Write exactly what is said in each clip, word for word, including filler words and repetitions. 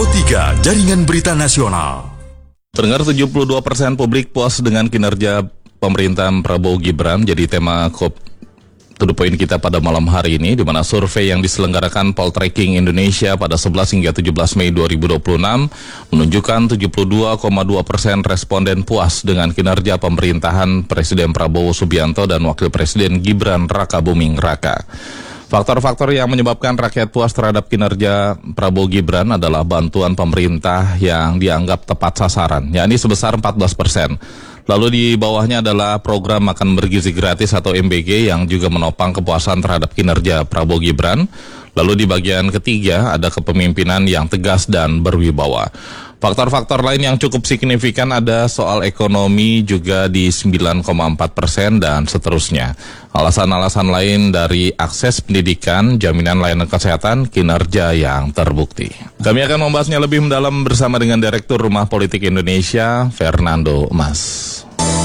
Pro tiga Jaringan Berita Nasional. Pendengar, tujuh puluh dua persen publik puas dengan kinerja pemerintahan Prabowo Gibran jadi tema kop to the point kita pada malam hari ini, di mana survei yang diselenggarakan Poltreking Indonesia pada sebelas hingga tujuh belas Mei dua ribu dua puluh enam menunjukkan tujuh puluh dua koma dua persen responden puas dengan kinerja pemerintahan Presiden Prabowo Subianto dan Wakil Presiden Gibran Rakabuming Raka. Faktor-faktor yang menyebabkan rakyat puas terhadap kinerja Prabowo Gibran adalah bantuan pemerintah yang dianggap tepat sasaran, yakni sebesar empat belas persen. Lalu di bawahnya adalah program makan bergizi gratis atau M B G yang juga menopang kepuasan terhadap kinerja Prabowo Gibran. Lalu di bagian ketiga ada kepemimpinan yang tegas dan berwibawa. Faktor-faktor lain yang cukup signifikan ada soal ekonomi juga di sembilan koma empat persen dan seterusnya. Alasan-alasan lain dari akses pendidikan, jaminan layanan kesehatan, kinerja yang terbukti. Kami akan membahasnya lebih mendalam bersama dengan Direktur Rumah Politik Indonesia, Fernando Mas.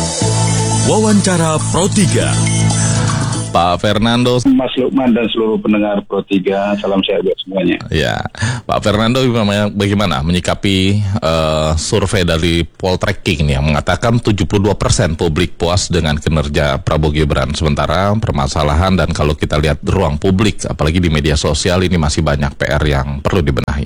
Wawancara Pro tiga. Pak Fernando, Mas Lukman dan seluruh pendengar Pro tiga, salam sehat buat semuanya. Ya, Pak Fernando, bagaimana menyikapi uh, survei dari Poltreking yang mengatakan tujuh puluh dua persen publik puas dengan kinerja Prabowo Gibran, sementara permasalahan dan kalau kita lihat ruang publik, apalagi di media sosial, ini masih banyak P R yang perlu dibenahi.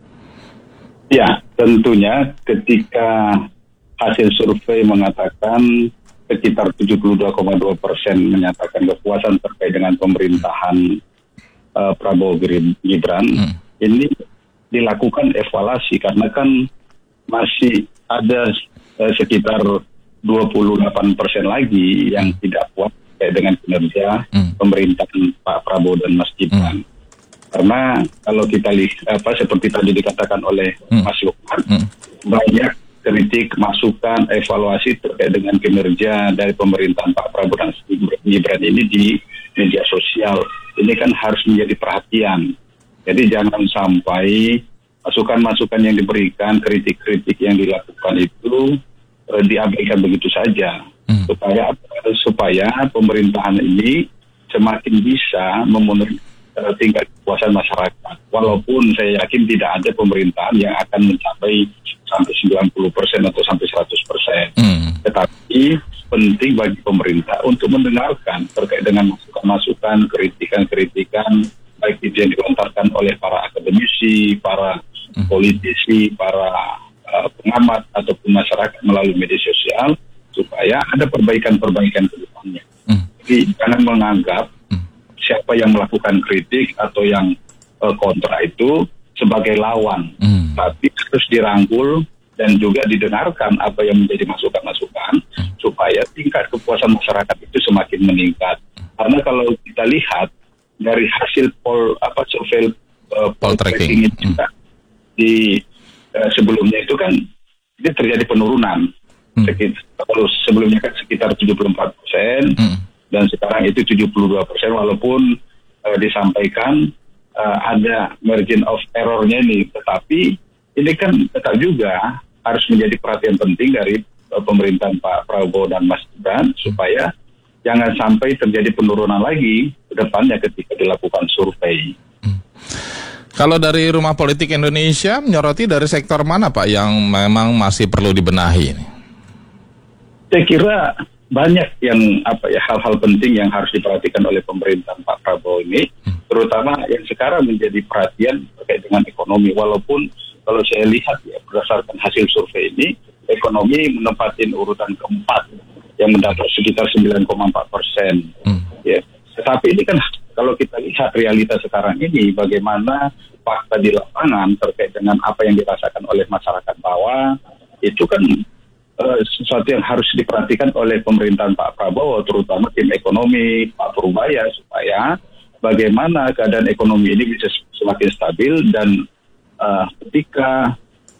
Ya, tentunya ketika hasil survei mengatakan sekitar tujuh puluh dua koma dua persen menyatakan kepuasan terkait dengan pemerintahan uh, Prabowo Gibran, hmm. ini dilakukan evaluasi karena kan masih ada uh, sekitar dua puluh delapan persen lagi yang hmm. tidak puas terkait dengan kinerja hmm. pemerintahan Pak Prabowo dan Mas Gibran. Hmm. Karena kalau kita lihat apa seperti tadi dikatakan oleh hmm. Mas Lukman, hmm. banyak kritik, masukan, evaluasi terkait dengan kinerja dari pemerintahan Pak Prabowo dan Gibran ini di media sosial. Ini kan harus menjadi perhatian. Jadi jangan sampai masukan-masukan yang diberikan, kritik-kritik yang dilakukan itu eh, diabaikan begitu saja. Hmm. Supaya supaya pemerintahan ini semakin bisa memenuhi eh, tingkat kepuasan masyarakat. Walaupun saya yakin tidak ada pemerintahan yang akan mencapai sampai sembilan puluh persen atau sampai seratus persen. Hmm. Tetapi penting bagi pemerintah untuk mendengarkan terkait dengan masukan-masukan, kritikan-kritikan, baik itu yang dilontarkan oleh para akademisi, para hmm. politisi, para uh, pengamat ataupun masyarakat melalui media sosial, supaya ada perbaikan-perbaikan ke depannya. Hmm. Jadi jangan menganggap hmm. siapa yang melakukan kritik atau yang uh, kontra itu sebagai lawan, hmm. tapi terus dirangkul dan juga didengarkan apa yang menjadi masukan-masukan hmm. supaya tingkat kepuasan masyarakat itu semakin meningkat. Karena kalau kita lihat dari hasil pol apa survei uh, Poltreking itu hmm. di uh, sebelumnya itu kan ini terjadi penurunan. Hmm. Sekitar, kalau sebelumnya kan sekitar tujuh puluh empat persen hmm. dan sekarang itu tujuh puluh dua persen walaupun uh, disampaikan Uh, ada margin of error-nya ini, tetapi ini kan tetap juga harus menjadi perhatian penting dari uh, pemerintahan Pak Prabowo dan Mas Gibran supaya jangan sampai terjadi penurunan lagi ke depannya ketika dilakukan survei. Hmm. Kalau dari Rumah Politik Indonesia menyoroti dari sektor mana Pak yang memang masih perlu dibenahi ini? Saya kira banyak yang apa ya hal-hal penting yang harus diperhatikan oleh pemerintahan Pak Prabowo ini, hmm. terutama yang sekarang menjadi perhatian terkait dengan ekonomi. Walaupun kalau saya lihat ya berdasarkan hasil survei ini, ekonomi menempati urutan keempat yang mendapat sekitar sembilan koma empat persen. Hmm. Ya, tetapi ini kan kalau kita lihat realita sekarang ini, bagaimana fakta di lapangan terkait dengan apa yang dirasakan oleh masyarakat bawah, itu kan Uh, sesuatu yang harus diperhatikan oleh pemerintahan Pak Prabowo, terutama tim ekonomi Pak Purbaya, supaya bagaimana keadaan ekonomi ini bisa semakin stabil dan uh, ketika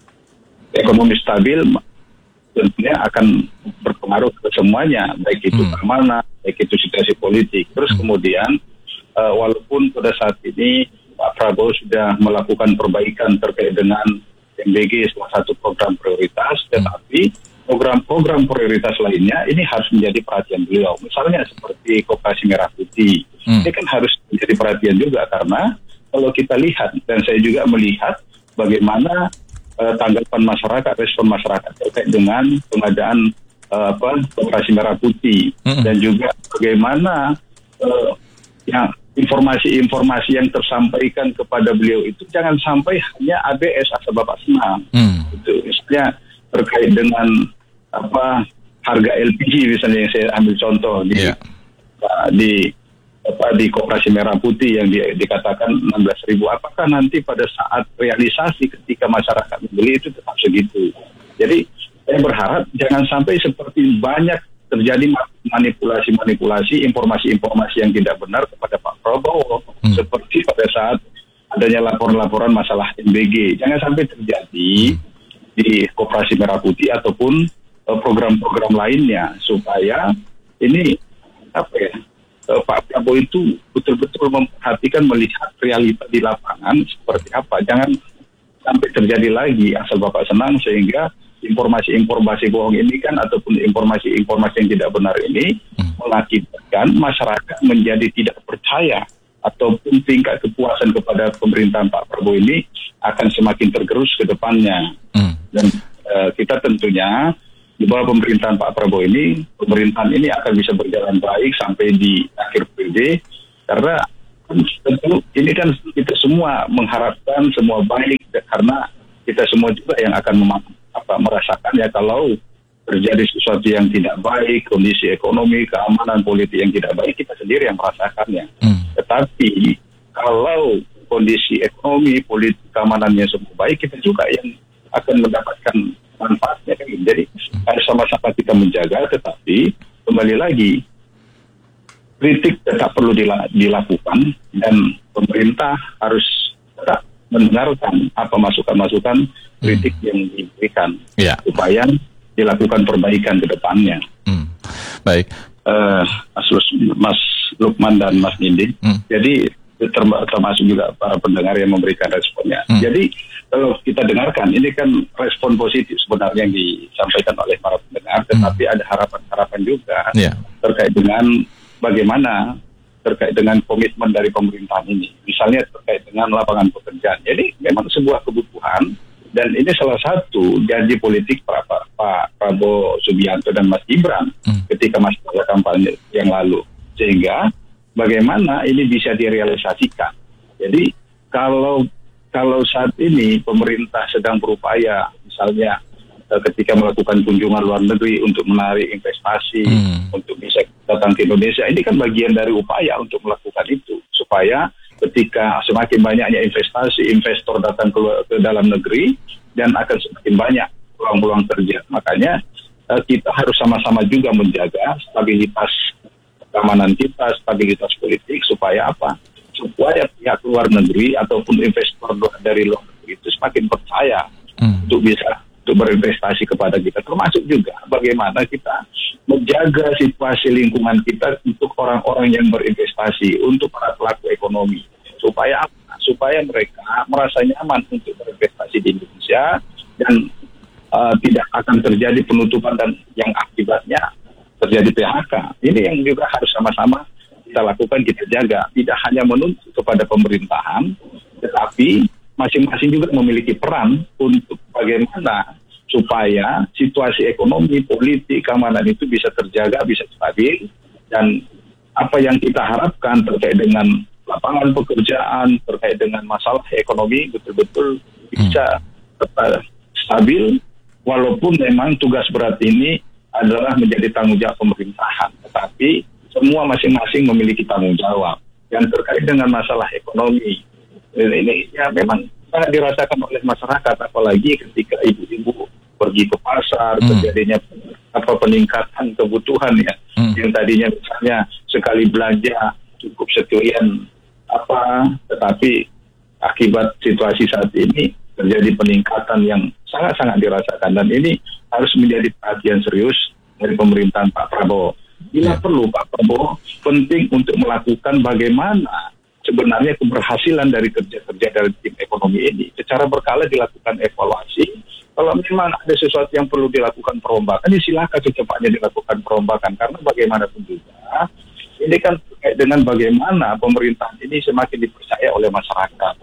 ekonomi stabil tentunya akan berpengaruh ke semuanya, baik itu hmm. keamanan, baik itu situasi politik. Terus hmm. kemudian uh, walaupun pada saat ini Pak Prabowo sudah melakukan perbaikan terkait dengan M B G salah satu program prioritas, tetapi program-program prioritas lainnya ini harus menjadi perhatian beliau. Misalnya seperti Koperasi Merah Putih. Hmm. Ini kan harus menjadi perhatian juga karena kalau kita lihat, dan saya juga melihat bagaimana uh, tanggapan masyarakat, respon masyarakat terkait dengan pengadaan uh, apa operasi Merah Putih, mm-hmm. dan juga bagaimana uh, yang informasi-informasi yang tersampaikan kepada beliau itu jangan sampai hanya A B S asal Bapak senang. Mm. Itu misalnya terkait dengan apa harga L P G misalnya yang saya ambil contoh di yeah. di apa di Koperasi Merah Putih yang di, dikatakan enam belas ribu, apakah nanti pada saat realisasi ketika masyarakat membeli itu tetap segitu. Jadi saya berharap jangan sampai seperti banyak terjadi manipulasi-manipulasi, informasi-informasi yang tidak benar kepada Pak Prabowo, hmm. seperti pada saat adanya laporan-laporan masalah M B G. Jangan sampai terjadi di Koperasi Merah Putih ataupun uh, program-program lainnya, supaya ini apa ya, uh, Pak Prabowo itu betul-betul memperhatikan, melihat realita di lapangan seperti apa. Jangan sampai terjadi lagi asal Bapak senang, sehingga informasi-informasi bohong ini kan ataupun informasi-informasi yang tidak benar ini hmm. mengakibatkan masyarakat menjadi tidak percaya, ataupun tingkat kepuasan kepada pemerintahan Pak Prabowo ini akan semakin tergerus ke depannya. Hmm. Dan uh, kita tentunya di bawah pemerintahan Pak Prabowo ini, pemerintahan ini akan bisa berjalan baik sampai di akhir periode, karena tentu ini kan kita semua mengharapkan semua baik, karena kita semua juga yang akan mem- apa, merasakan ya kalau terjadi sesuatu yang tidak baik, kondisi ekonomi, keamanan politik yang tidak baik, kita sendiri yang merasakannya. Hmm. Tetapi kalau kondisi ekonomi, politik, keamanannya semua baik, kita juga yang akan mendapatkan manfaatnya. Jadi harus sama-sama kita menjaga, tetapi kembali lagi kritik tetap perlu dilakukan, dan pemerintah harus tetap mendengarkan apa masukan-masukan kritik hmm. yang diberikan, ya. supaya dilakukan perbaikan ke depannya. Hmm. Baik, uh, Mas, Mas Lukman dan Mas Nindi. Hmm. Jadi termasuk juga para pendengar yang memberikan responnya. Hmm. Jadi kalau kita dengarkan, ini kan respon positif sebenarnya yang disampaikan oleh para pendengar, tetapi hmm. ada harapan-harapan juga yeah. terkait dengan bagaimana terkait dengan komitmen dari pemerintahan ini. Misalnya terkait dengan lapangan pekerjaan. Jadi memang sebuah kebutuhan, dan ini salah satu janji politik Pak, Pak Prabowo Subianto dan Mas Gibran hmm. ketika masa kampanye yang lalu. Sehingga bagaimana ini bisa direalisasikan. Jadi kalau kalau saat ini pemerintah sedang berupaya, misalnya ketika melakukan kunjungan luar negeri untuk menarik investasi, hmm. untuk bisa datang ke Indonesia, ini kan bagian dari upaya untuk melakukan itu, supaya ketika semakin banyaknya investasi, investor datang ke, ke dalam negeri, dan akan semakin banyak peluang-peluang kerja. Makanya kita harus sama-sama juga menjaga stabilitas keamanan kita, stabilitas politik, supaya apa? Supaya pihak luar negeri ataupun investor dari luar negeri itu semakin percaya hmm. untuk bisa untuk berinvestasi kepada kita, termasuk juga bagaimana kita menjaga situasi lingkungan kita untuk orang-orang yang berinvestasi, untuk para pelaku ekonomi, supaya apa? Supaya mereka merasa nyaman untuk berinvestasi di Indonesia, dan uh, tidak akan terjadi penutupan dan yang akibatnya terjadi P H K. Ini yang juga harus sama-sama kita lakukan, kita jaga, tidak hanya menuntut kepada pemerintahan, tetapi masing-masing juga memiliki peran untuk bagaimana supaya situasi ekonomi, politik, keamanan itu bisa terjaga, bisa stabil, dan apa yang kita harapkan terkait dengan lapangan pekerjaan, terkait dengan masalah ekonomi betul-betul bisa tetap stabil, walaupun memang tugas berat ini adalah menjadi tanggung jawab pemerintahan, tetapi semua masing-masing memiliki tanggung jawab. Yang terkait dengan masalah ekonomi, ini ya memang sangat dirasakan oleh masyarakat, apalagi ketika ibu-ibu pergi ke pasar, hmm. terjadinya apa peningkatan kebutuhan ya, hmm. yang tadinya misalnya sekali belanja cukup sekian apa, tetapi akibat situasi saat ini terjadi peningkatan yang sangat-sangat dirasakan, dan ini harus menjadi perhatian serius dari pemerintahan Pak Prabowo. Bila yeah. perlu Pak Prabowo penting untuk melakukan bagaimana sebenarnya keberhasilan dari kerja-kerja dari tim ekonomi ini secara berkala dilakukan evaluasi. Kalau memang ada sesuatu yang perlu dilakukan perombakan, ya silakan secepatnya dilakukan perombakan, karena bagaimanapun juga ini kan terkait dengan bagaimana pemerintahan ini semakin dipercaya oleh masyarakat.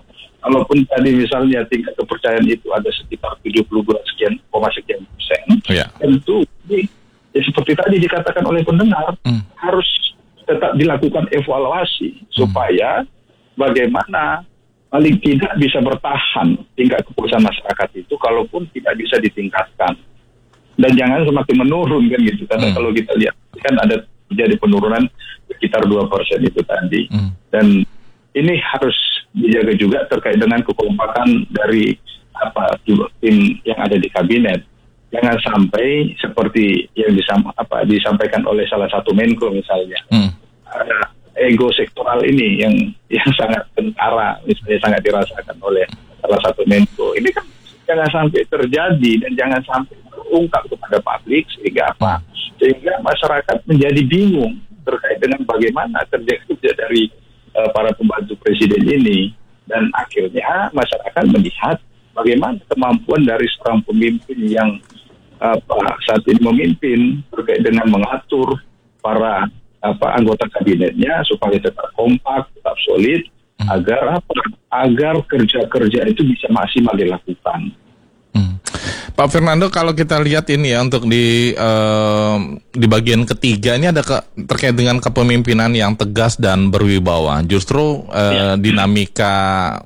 kalaupun tadi misalnya tingkat kepercayaan itu ada sekitar tujuh puluh dua sekian koma sekian persen, yeah. tentu ini ya seperti tadi dikatakan oleh pendengar hmm. harus tetap dilakukan evaluasi hmm. supaya bagaimana paling tidak bisa bertahan tingkat kepuasan masyarakat itu, kalaupun tidak bisa ditingkatkan dan jangan semakin menurun kan gitu, karena hmm. kalau kita lihat kan ada terjadi penurunan sekitar dua persen itu tadi hmm. dan ini harus dijaga juga terkait dengan kekompakan dari apa tim yang ada di kabinet. Jangan sampai seperti yang disam, apa, disampaikan oleh salah satu Menko misalnya, hmm. ada ego sektoral ini yang yang sangat kentara, misalnya sangat dirasakan oleh salah satu Menko. Ini kan jangan sampai terjadi dan jangan sampai terungkap kepada publik sehingga apa? Sehingga masyarakat menjadi bingung terkait dengan bagaimana kerja-kerja dari uh, para pembantu presiden ini, dan akhirnya masyarakat melihat bagaimana kemampuan dari seorang pemimpin yang apa saat ini memimpin terkait dengan mengatur para apa anggota kabinetnya supaya tetap kompak, tetap solid, hmm. agar apa? Agar kerja-kerja itu bisa maksimal dilakukan. Hmm. Pak Fernando, kalau kita lihat ini ya untuk di uh, di bagian ketiga ini ada ke, terkait dengan kepemimpinan yang tegas dan berwibawa. Justru uh, ya. dinamika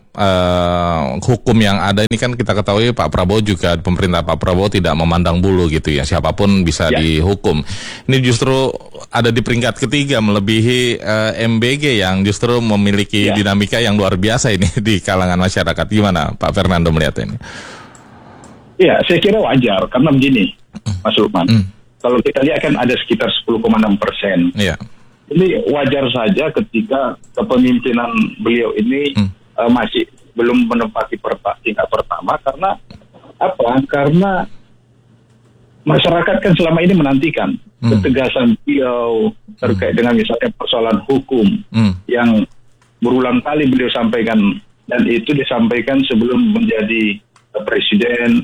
uh, hukum yang ada ini kan kita ketahui Pak Prabowo juga, pemerintah Pak Prabowo tidak memandang bulu gitu ya, siapapun bisa ya. dihukum. Ini justru ada di peringkat ketiga melebihi uh, M B G yang justru memiliki ya. dinamika yang luar biasa ini di kalangan masyarakat. Gimana Pak Fernando melihat ini? Ya, saya kira wajar karena begini, Mas Lukman. Mm. Kalau kita lihat kan ada sekitar sepuluh koma enam persen. Yeah. Ini wajar saja ketika kepemimpinan beliau ini mm. uh, masih belum menempati perta- tingkat pertama karena apa? Karena masyarakat kan selama ini menantikan mm. ketegasan beliau terkait mm. dengan misalnya persoalan hukum mm. yang berulang kali beliau sampaikan, dan itu disampaikan sebelum menjadi uh, presiden,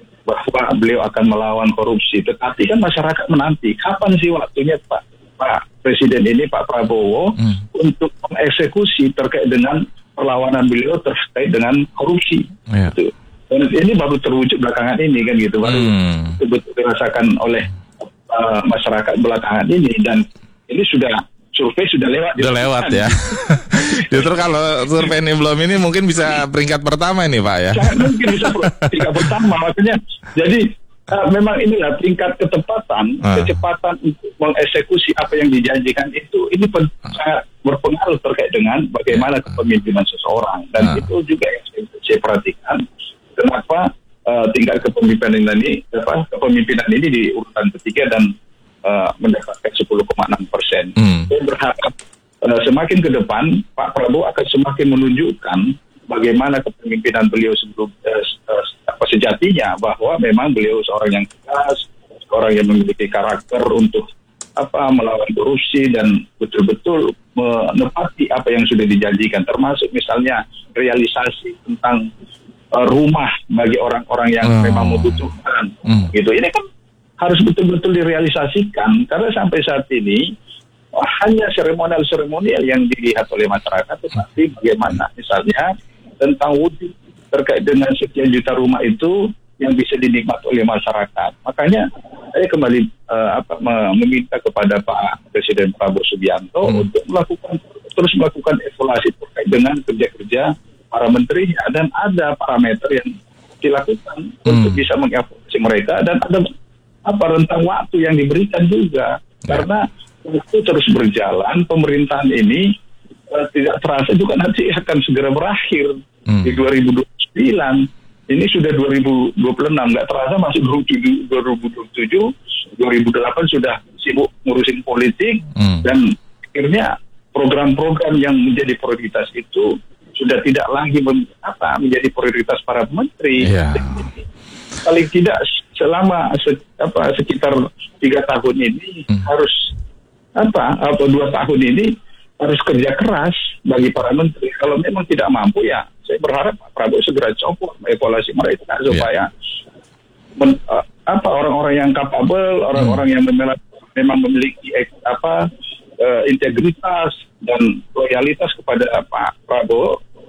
bahwa beliau akan melawan korupsi. Tetapi kan masyarakat menanti, kapan sih waktunya Pak Pak Presiden ini, Pak Prabowo, hmm. untuk mengeksekusi terkait dengan perlawanan beliau terkait dengan korupsi. Yeah. Gitu. Dan ini baru terwujud belakangan ini kan gitu, baru hmm. betul dirasakan oleh uh, masyarakat belakangan ini, dan ini sudah survei sudah lewat. Sudah lewat ya. Justru kalau survei ini belum ini mungkin bisa peringkat pertama ini Pak ya. Sangat mungkin bisa peringkat pertama, maksudnya. Jadi uh, memang inilah tingkat ketepatan, uh. kecepatan untuk mengeksekusi apa yang dijanjikan itu, ini pen- uh. sangat berpengaruh terkait dengan bagaimana kepemimpinan seseorang. Dan uh. itu juga yang saya, saya perhatikan. Kenapa uh, tingkat kepemimpinan ini, apa, kepemimpinan ini di urutan ketiga dan uh, mendapatkan sepuluh koma enam persen. Hmm. Saya berharap uh, semakin ke depan Pak Prabowo akan semakin menunjukkan bagaimana kepemimpinan beliau sebelum uh, uh, apa sejatinya, bahwa memang beliau seorang yang tegas, seorang yang memiliki karakter untuk apa melawan korupsi dan betul-betul menepati apa yang sudah dijanjikan, termasuk misalnya realisasi tentang uh, rumah bagi orang-orang yang hmm. memang membutuhkan. Hmm. Gitu. Ini kan harus betul-betul direalisasikan, karena sampai saat ini oh, hanya seremonial-seremonial yang dilihat oleh masyarakat, tetapi bagaimana misalnya tentang wujud terkait dengan sekian juta rumah itu yang bisa dinikmati oleh masyarakat. Makanya saya kembali uh, apa, meminta kepada Pak Presiden Prabowo Subianto hmm. untuk melakukan terus melakukan evaluasi terkait dengan kerja-kerja para menterinya, dan ada parameter yang dilakukan hmm. untuk bisa mengevaluasi mereka, dan ada apa rentang waktu yang diberikan juga, ya. Karena itu terus berjalan, pemerintahan ini uh, tidak terasa juga nanti akan segera berakhir hmm. di dua ribu dua puluh sembilan. Ini sudah dua ribu dua puluh enam, nggak terasa masuk dua ribu dua puluh tujuh, dua ribu delapan sudah sibuk ngurusin politik, hmm. dan akhirnya program-program yang menjadi prioritas itu sudah tidak lagi mem, apa, menjadi prioritas para menteri. Yeah. Paling tidak selama se, apa, sekitar tiga tahun ini hmm. harus apa atau dua tahun ini harus kerja keras bagi para menteri. Kalau memang tidak mampu, ya saya berharap Pak Prabowo segera copot evaluasi mereka supaya yeah. men, uh, apa orang-orang yang kapabel, orang-orang hmm. yang memang, memang memiliki apa uh, integritas dan loyalitas kepada Pak Prabowo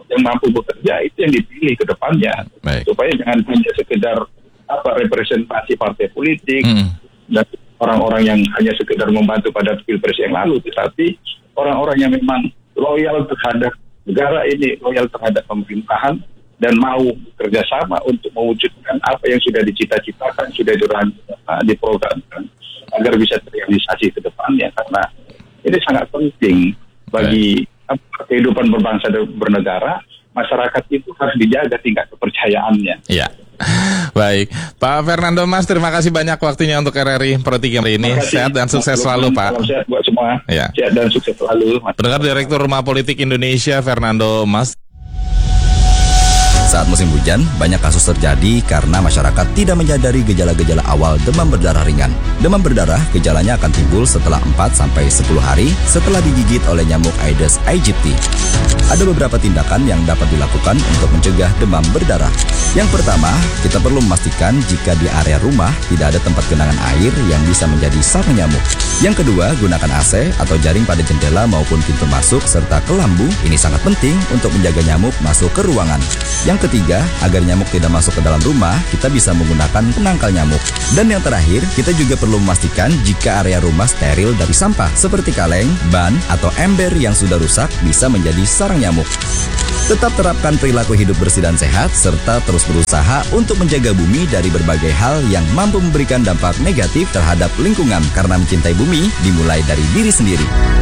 yang mampu bekerja itu yang dipilih ke depannya. Baik. Supaya jangan hanya sekedar apa representasi partai politik hmm. dan orang-orang yang hanya sekedar membantu pada pilpres yang lalu, tetapi orang-orang yang memang loyal terhadap negara ini, loyal terhadap pemerintahan, dan mau kerjasama untuk mewujudkan apa yang sudah dicita-citakan, sudah diprogramkan, agar bisa terrealisasi ke depannya. Karena ini sangat penting bagi Baik. kehidupan berbangsa dan bernegara. Masyarakat itu harus dijaga tingkat kepercayaannya. Iya. Baik, Pak Fernando Mas, terima kasih banyak waktunya untuk R R I Pro tiga hari ini. Sehat dan sukses selalu, Pak. Salam sehat buat semua. Ya. Sehat dan sukses selalu. Pendengar Direktur Rumah Politik Indonesia Fernando Mas. Saat musim hujan, banyak kasus terjadi karena masyarakat tidak menyadari gejala-gejala awal demam berdarah ringan. Demam berdarah, gejalanya akan timbul setelah empat sampai sepuluh hari setelah digigit oleh nyamuk Aedes aegypti. Ada beberapa tindakan yang dapat dilakukan untuk mencegah demam berdarah. Yang pertama, kita perlu memastikan jika di area rumah tidak ada tempat genangan air yang bisa menjadi sarang nyamuk. Yang kedua, gunakan A C atau jaring pada jendela maupun pintu masuk serta kelambu. Ini sangat penting untuk menjaga nyamuk masuk ke ruangan. Yang ketiga, agar nyamuk tidak masuk ke dalam rumah, kita bisa menggunakan penangkal nyamuk. Dan yang terakhir, kita juga perlu memastikan jika area rumah steril dari sampah seperti kaleng, ban, atau ember yang sudah rusak bisa menjadi sarang nyamuk. Tetap terapkan perilaku hidup bersih dan sehat, serta terus berusaha untuk menjaga bumi dari berbagai hal yang mampu memberikan dampak negatif terhadap lingkungan, karena mencintai bumi dimulai dari diri sendiri.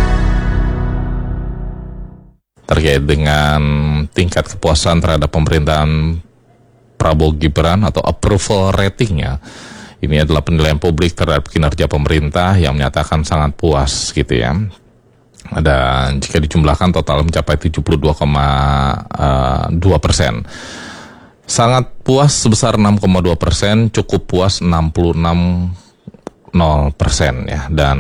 Terkait dengan tingkat kepuasan terhadap pemerintahan Prabowo Gibran atau approval ratingnya, ini adalah penilaian publik terhadap kinerja pemerintah yang menyatakan sangat puas gitu ya. Dan jika dijumlahkan total mencapai tujuh puluh dua koma dua persen. Sangat puas sebesar enam koma dua persen, cukup puas enam puluh enam koma nol persen ya. Dan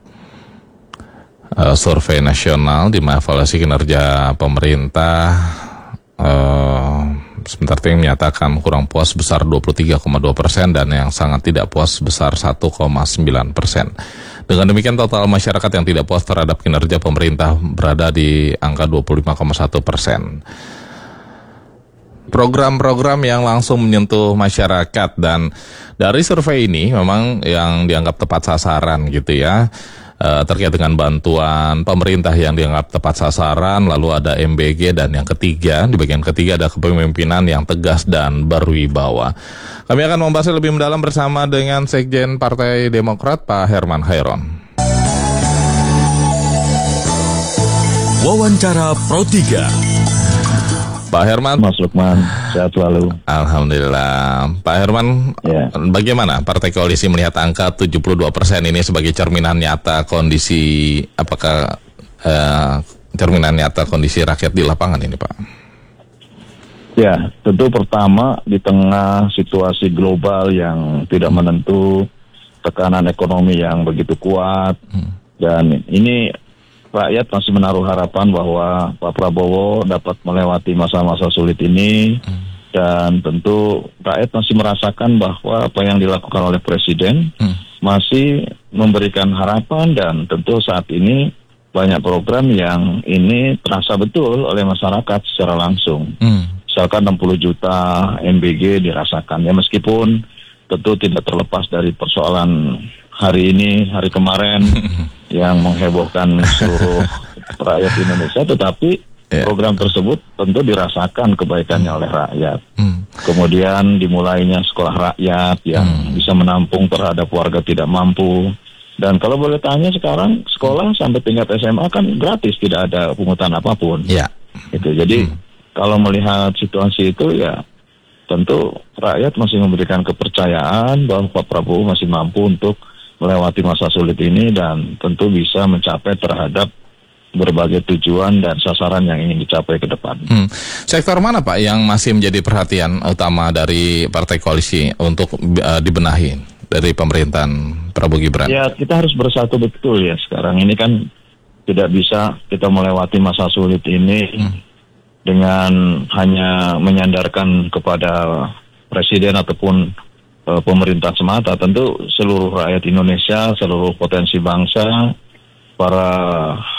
uh, survei nasional di mengevaluasi kinerja pemerintah uh, sebentar ini menyatakan kurang puas sebesar dua puluh tiga koma dua persen dan yang sangat tidak puas sebesar satu koma sembilan persen. Dengan demikian total masyarakat yang tidak puas terhadap kinerja pemerintah berada di angka dua puluh lima koma satu persen. Program-program yang langsung menyentuh masyarakat, dan dari survei ini memang yang dianggap tepat sasaran gitu ya. Uh, terkait dengan bantuan pemerintah yang dianggap tepat sasaran, lalu ada M B G, dan yang ketiga, di bagian ketiga ada kepemimpinan yang tegas dan berwibawa. Kami akan membahasnya lebih mendalam bersama dengan Sekjen Partai Demokrat, Pak Herman Khairon. Wawancara Pro tiga. Pak Herman. Mas Lukman, sehat selalu. Alhamdulillah. Pak Herman, ya. Bagaimana Partai Koalisi melihat angka tujuh puluh dua persen ini sebagai cerminan nyata kondisi, apakah eh, cerminan nyata kondisi rakyat di lapangan ini, Pak? Ya, tentu pertama di tengah situasi global yang tidak menentu, tekanan ekonomi yang begitu kuat, hmm. dan ini rakyat masih menaruh harapan bahwa Pak Prabowo dapat melewati masa-masa sulit ini, hmm. dan tentu rakyat masih merasakan bahwa apa yang dilakukan oleh Presiden hmm. masih memberikan harapan, dan tentu saat ini banyak program yang ini terasa betul oleh masyarakat secara langsung. Hmm. Misalkan enam puluh juta M B G dirasakan, ya meskipun tentu tidak terlepas dari persoalan hari ini, hari kemarin yang menghebohkan seluruh rakyat Indonesia, tetapi yeah. program tersebut tentu dirasakan kebaikannya oleh rakyat. Mm. Kemudian dimulainya sekolah rakyat yang mm. bisa menampung terhadap warga tidak mampu. Dan kalau boleh tanya sekarang, sekolah sampai tingkat S M A kan gratis, tidak ada pungutan apapun. Yeah. Itu. Jadi mm. kalau melihat situasi itu, ya tentu rakyat masih memberikan kepercayaan bahwa Pak Prabowo masih mampu untuk melewati masa sulit ini, dan tentu bisa mencapai terhadap berbagai tujuan dan sasaran yang ingin dicapai ke depan. Hmm. Sektor mana Pak yang masih menjadi perhatian utama dari Partai Koalisi untuk uh, dibenahi dari pemerintahan Prabowo Gibran? Ya, kita harus bersatu betul ya. Sekarang ini kan tidak bisa kita melewati masa sulit ini hmm. dengan hanya menyandarkan kepada Presiden ataupun pemerintah semata. Tentu seluruh rakyat Indonesia, seluruh potensi bangsa, para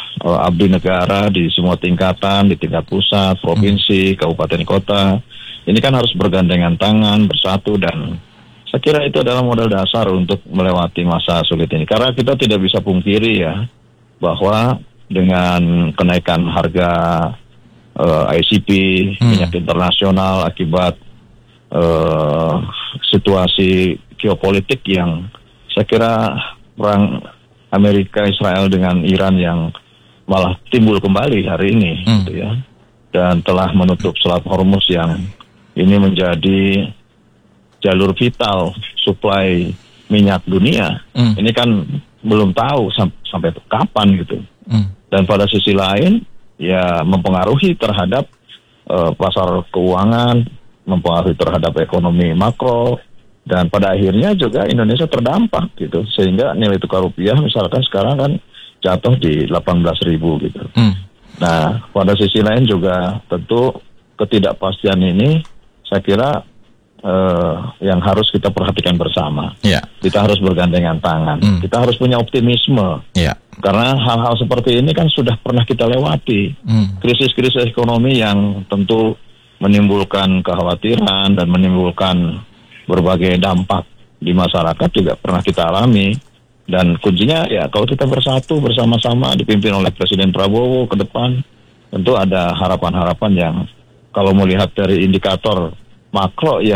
uh, abdi negara di semua tingkatan, di tingkat pusat, provinsi, hmm. kabupaten kota. Ini kan harus bergandengan tangan, bersatu, dan saya kira itu adalah modal dasar untuk melewati masa sulit ini. Karena kita tidak bisa pungkiri ya, bahwa dengan kenaikan harga uh, I C P, hmm. minyak internasional akibat uh, situasi geopolitik yang saya kira perang Amerika Israel dengan Iran yang malah timbul kembali hari ini, hmm. gitu ya, dan telah menutup Selat Hormuz yang ini menjadi jalur vital suplai minyak dunia. Hmm. Ini kan belum tahu sam- sampai kapan gitu. Hmm. Dan pada sisi lain ya mempengaruhi terhadap uh, pasar keuangan, mempengaruhi terhadap ekonomi makro. Dan pada akhirnya juga Indonesia terdampak gitu, sehingga nilai tukar rupiah misalkan sekarang kan jatuh di delapan belas ribu gitu. Hmm. Nah, pada sisi lain juga tentu ketidakpastian ini saya kira eh, yang harus kita perhatikan bersama. Yeah. Kita harus bergandengan tangan, hmm. kita harus punya optimisme. Yeah. Karena hal-hal seperti ini kan sudah pernah kita lewati. Hmm. Krisis-krisis ekonomi yang tentu menimbulkan kekhawatiran dan menimbulkan berbagai dampak di masyarakat juga pernah kita alami, dan kuncinya ya kalau kita bersatu bersama-sama dipimpin oleh Presiden Prabowo ke depan, tentu ada harapan-harapan yang kalau melihat dari indikator makro yang